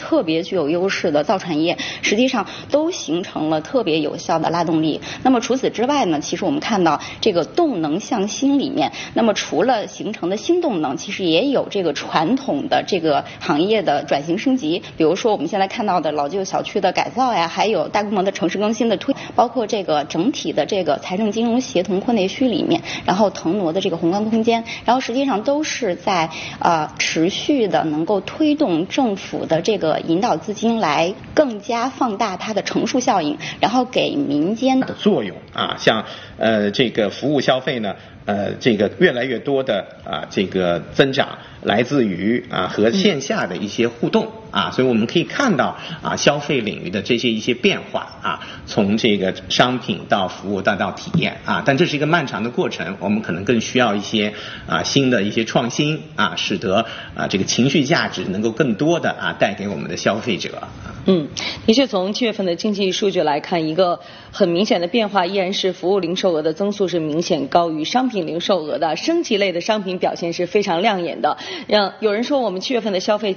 特别具有优势的造船业，实际上都形成了特别有效的拉动力。那么除此之外呢，其实我们看到这个动能向新里面，那么除了形成的新动能，其实也有这个传统的这个行业的转型升级，比如说我们现在看到的老旧小区的改造呀，还有大规模的城市更新的推，包括这个整体的这个财政金融协同扩内需里面，然后腾挪的这个宏观空间，然后实际上都是在持续的能够推动政府的这个引导资金来更加放大它的乘数效应，然后给民间的作用啊，像这个服务消费呢，这个越来越多的这个增长来自于和线下的一些互动所以我们可以看到消费领域的这些一些变化从这个商品到服务到体验但这是一个漫长的过程，我们可能更需要一些新的一些创新使得这个情绪价值能够更多的带给我们的消费者。 的确，从7月份的经济数据来看，一个很明显的变化依然是服务零售额的增速是明显高于商品零售额的，升级类的商品表现是非常亮眼的。有人说我们7月份的消费